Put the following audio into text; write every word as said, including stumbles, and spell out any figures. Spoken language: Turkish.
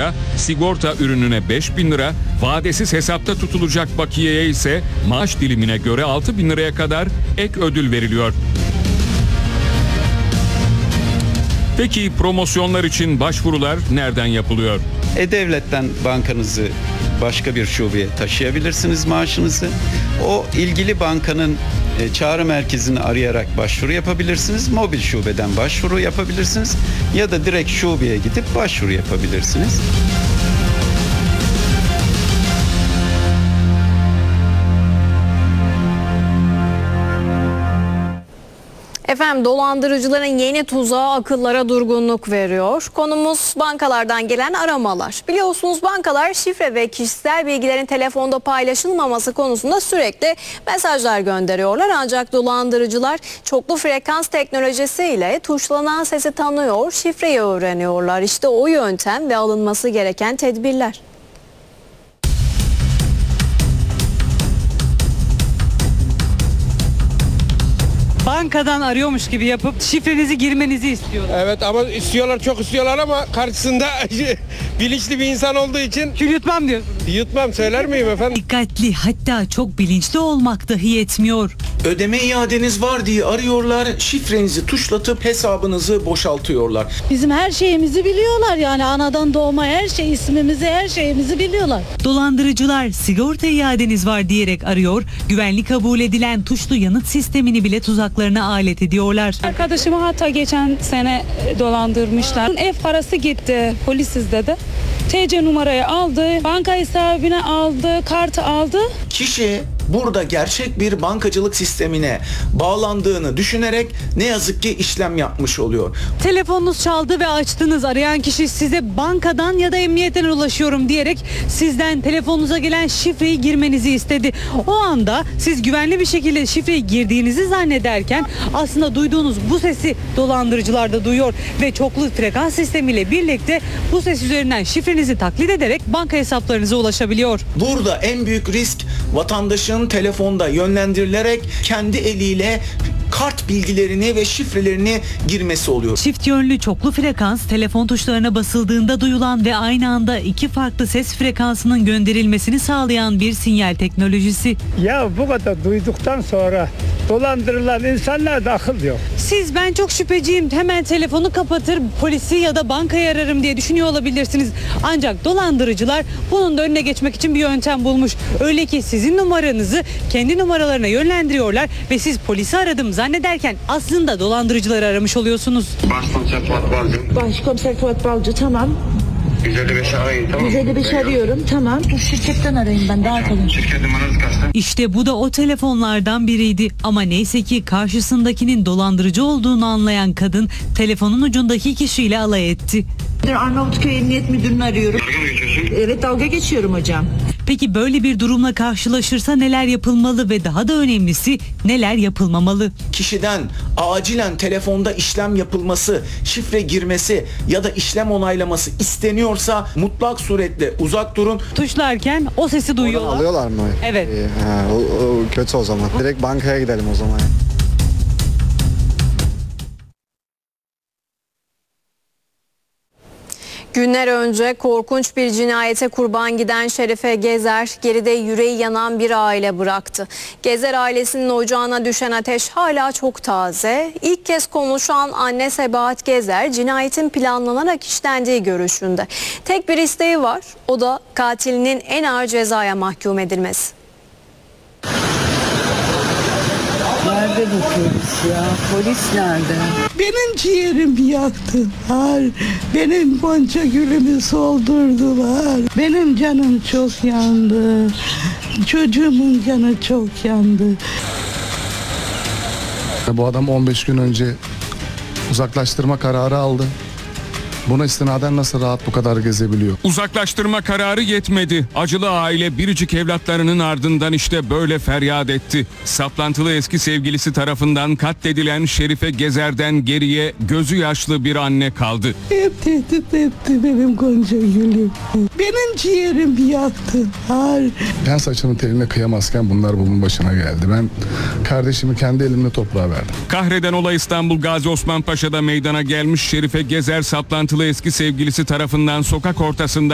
lira, sigorta ürününe beş bin lira, vadesiz hesapta tutulacak bakiyeye ise maaş dilimine göre altı bin liraya kadar ek ödül veriliyor. Peki promosyonlar için başvurular nereden yapılıyor? E-Devlet'ten bankanızı başka bir şubeye taşıyabilirsiniz maaşınızı. O ilgili bankanın e, çağrı merkezini arayarak başvuru yapabilirsiniz. Mobil şubeden başvuru yapabilirsiniz. Ya da direkt şubeye gidip başvuru yapabilirsiniz. Efendim, dolandırıcıların yeni tuzağı akıllara durgunluk veriyor. Konumuz bankalardan gelen aramalar. Biliyorsunuz, bankalar şifre ve kişisel bilgilerin telefonda paylaşılmaması konusunda sürekli mesajlar gönderiyorlar. Ancak dolandırıcılar çoklu frekans teknolojisiyle tuşlanan sesi tanıyor, şifreyi öğreniyorlar. İşte o yöntem ve alınması gereken tedbirler. Bankadan arıyormuş gibi yapıp şifrenizi girmenizi istiyorlar. Evet, ama istiyorlar, çok istiyorlar ama karşısında bilinçli bir insan olduğu için Kül yutmam diyorsunuz. yutmam, söyler miyim efendim? Dikkatli, hatta çok bilinçli olmak dahi yetmiyor. Ödeme iadeniz var diye arıyorlar, şifrenizi tuşlatıp hesabınızı boşaltıyorlar. Bizim her şeyimizi biliyorlar, yani anadan doğma her şey, ismimizi, her şeyimizi biliyorlar. Dolandırıcılar sigorta iadeniz var diyerek arıyor, güvenli kabul edilen tuşlu yanıt sistemini bile tuzaklarına alet ediyorlar. Arkadaşımı hatta geçen sene dolandırmışlar. Ev parası gitti, polisiz dedi. T C numarayı aldı, banka hesabına aldı, kartı aldı. Kişi burada gerçek bir bankacılık sistemine bağlandığını düşünerek ne yazık ki işlem yapmış oluyor. Telefonunuz çaldı ve açtınız. Arayan kişi size bankadan ya da emniyetten ulaşıyorum diyerek sizden telefonunuza gelen şifreyi girmenizi istedi. O anda siz güvenli bir şekilde şifreyi girdiğinizi zannederken aslında duyduğunuz bu sesi dolandırıcılar da duyuyor ve çoklu frekans sistemiyle birlikte bu ses üzerinden şifrenizi taklit ederek banka hesaplarınıza ulaşabiliyor. Burada en büyük risk vatandaşın telefonda yönlendirilerek kendi eliyle kart bilgilerini ve şifrelerini girmesi oluyor. Çift yönlü çoklu frekans, telefon tuşlarına basıldığında duyulan ve aynı anda iki farklı ses frekansının gönderilmesini sağlayan bir sinyal teknolojisi. Ya bu kadar duyduktan sonra dolandırılan insanlar da akıl yok. Siz ben çok şüpheciyim, hemen telefonu kapatır, polisi ya da bankayı ararım diye düşünüyor olabilirsiniz. Ancak dolandırıcılar bunun da önüne geçmek için bir yöntem bulmuş. Öyle ki sizin numaranızı kendi numaralarına yönlendiriyorlar ve siz polisi aradım zannederken aslında dolandırıcıları aramış oluyorsunuz. Başkomiser Fuat Balcı. Başkomiser Fuat Balcı, tamam. yüz elli beş arayın, tamam. yüz elli beş arıyorum, tamam. Bu şirketten arayın, ben daha kolay. Şirket numaranız kaçtı? İşte bu da o telefonlardan biriydi ama neyse ki karşısındakinin dolandırıcı olduğunu anlayan kadın telefonun ucundaki kişiyle alay etti. Arnavutköy Emniyet Müdürü'nü arıyorum. Dalga mı geçiyorsun? Evet, dalga geçiyorum hocam. Peki böyle bir durumla karşılaşırsa neler yapılmalı ve daha da önemlisi neler yapılmamalı? Kişiden acilen telefonda işlem yapılması, şifre girmesi ya da işlem onaylaması isteniyorsa mutlak suretle uzak durun. Tuşlarken o sesi duyuyorlar. Alıyorlar mı? Evet. İyi, ha, o, o kötü o zaman. Direkt bankaya gidelim o zaman. Günler önce korkunç bir cinayete kurban giden Şerife Gezer geride yüreği yanan bir aile bıraktı. Gezer ailesinin ocağına düşen ateş hala çok taze. İlk kez konuşan anne Sebahat Gezer cinayetin planlanarak işlendiği görüşünde. Tek bir isteği var, o da katilinin en ağır cezaya mahkum edilmesi. Nerede bu polis ya? Polis nerede? Benim ciğerimi yaktılar. Benim Gonca gülümü soldurdular. Benim canım çok yandı. Çocuğumun canı çok yandı. Bu adam on beş gün önce uzaklaştırma kararı aldı. Buna istinaden nasıl rahat bu kadar gezebiliyor? Uzaklaştırma kararı yetmedi. Acılı aile biricik evlatlarının ardından işte böyle feryat etti. Saplantılı eski sevgilisi tarafından katledilen Şerife Gezer'den geriye gözü yaşlı bir anne kaldı. Hep tehdit etti benim Gonca gülüm. Benim ciğerimi yaktılar. Ben saçının teline kıyamazken bunlar bunun başına geldi. Ben kardeşimi kendi elimle toprağa verdim. Kahreden olay İstanbul Gazi Osman Paşa'da meydana gelmiş. Şerife Gezer saplantılı eski sevgilisi tarafından sokak ortasında